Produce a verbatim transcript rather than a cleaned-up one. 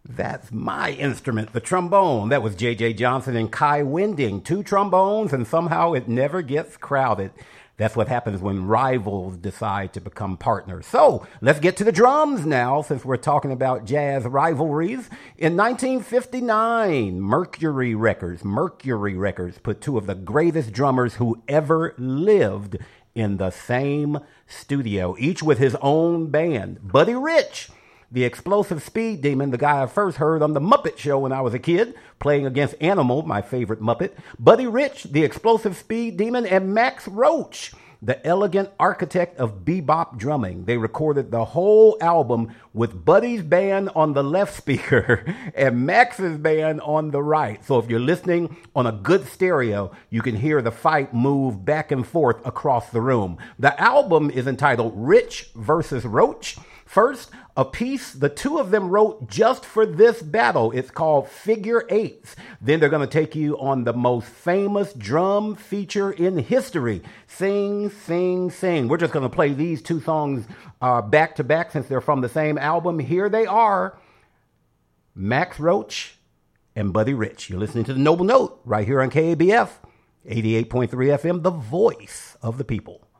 That's my instrument, the trombone. That was J J. Johnson and Kai Winding. Two trombones, and somehow it never gets crowded. That's what happens when rivals decide to become partners. So let's get to the drums now, since we're talking about jazz rivalries. In nineteen fifty-nine, Mercury Records, Mercury Records put two of the greatest drummers who ever lived in the same studio, each with his own band. Buddy Rich, the explosive speed demon, the guy I first heard on The Muppet Show when I was a kid, playing against Animal, my favorite Muppet. Buddy Rich, the explosive speed demon, and Max Roach, the elegant architect of bebop drumming. They recorded the whole album with Buddy's band on the left speaker and Max's band on the right. So if you're listening on a good stereo, you can hear the fight move back and forth across the room. The album is entitled Rich versus Roach. First, a piece the two of them wrote just for this battle. It's called Figure Eights. Then they're going to take you on the most famous drum feature in history, Sing, Sing, Sing. We're just going to play these two songs uh, back to back since they're from the same album. Here they are, Max Roach and Buddy Rich. You're listening to The Noble Note right here on K A B F, eighty-eight point three F M, the voice of the people.